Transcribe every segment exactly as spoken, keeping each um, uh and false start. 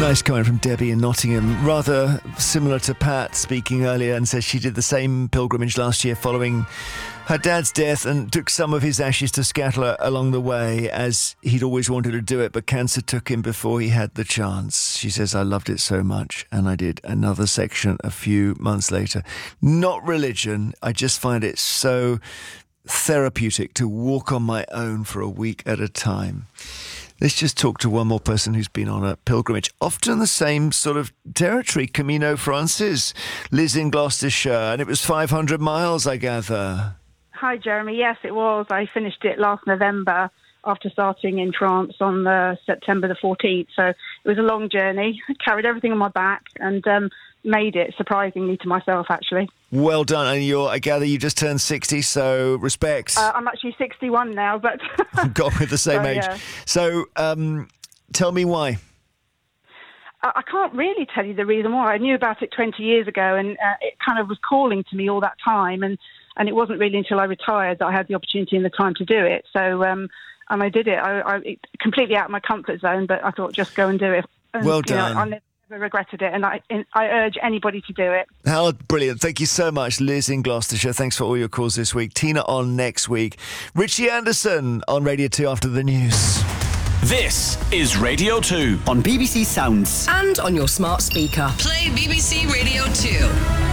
Nice comment from Debbie in Nottingham, rather similar to Pat speaking earlier, and says she did the same pilgrimage last year following her dad's death and took some of his ashes to scatter along the way, as he'd always wanted to do it, but cancer took him before he had the chance. She says, I loved it so much, and I did another section a few months later. Not religion, I just find it so therapeutic to walk on my own for a week at a time. Let's just talk to one more person who's been on a pilgrimage, often the same sort of territory, Camino Frances, Liz in Gloucestershire, and it was five hundred miles, I gather. Hi, Jeremy. Yes, it was. I finished it last November after starting in France on uh, September the fourteenth. So it was a long journey. I carried everything on my back and um, made it, surprisingly to myself, actually. Well done. And you're, I gather you just turned sixty, so respect. Uh, I'm actually sixty-one now, but... God, we're the same so, age. Yeah. So um, tell me why. I, I can't really tell you the reason why. I knew about it twenty years ago, and uh, it kind of was calling to me all that time. And, and it wasn't really until I retired that I had the opportunity and the time to do it. So... Um, And I did it. I, I it, completely out of my comfort zone, but I thought, just go and do it. And, well you done. know, I never regretted it, and I, and I urge anybody to do it. How brilliant. Thank you so much, Liz in Gloucestershire. Thanks for all your calls this week. Tina on next week. Richie Anderson on Radio two after the news. This is Radio two. On B B C Sounds. And on your smart speaker. Play B B C Radio two.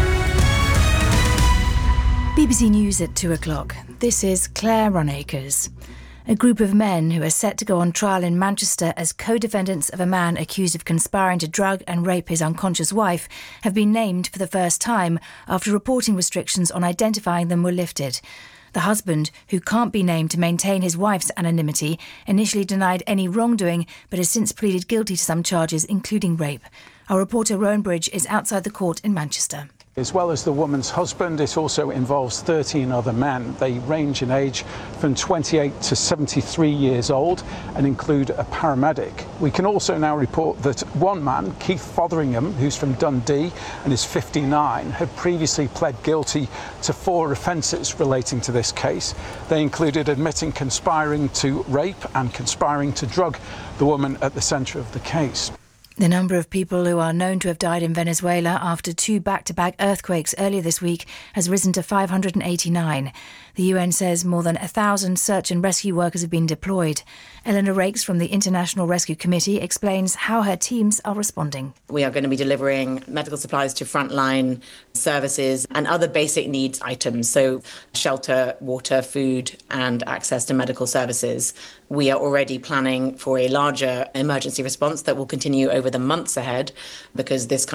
B B C News at two o'clock. This is Claire Runacres. A group of men who are set to go on trial in Manchester as co-defendants of a man accused of conspiring to drug and rape his unconscious wife have been named for the first time after reporting restrictions on identifying them were lifted. The husband, who can't be named to maintain his wife's anonymity, initially denied any wrongdoing but has since pleaded guilty to some charges, including rape. Our reporter Rowan Bridge is outside the court in Manchester. As well as the woman's husband, it also involves thirteen other men. They range in age from twenty-eight to seventy-three years old and include a paramedic. We can also now report that one man, Keith Fotheringham, who's from Dundee and is fifty-nine, had previously pled guilty to four offences relating to this case. They included admitting conspiring to rape and conspiring to drug the woman at the centre of the case. The number of people who are known to have died in Venezuela after two back-to-back earthquakes earlier this week has risen to five hundred eighty-nine. The U N says more than one thousand search and rescue workers have been deployed. Eleanor Rakes from the International Rescue Committee explains how her teams are responding. We are going to be delivering medical supplies to frontline services and other basic needs items, so shelter, water, food and access to medical services. We are already planning for a larger emergency response that will continue over the months ahead, because this kind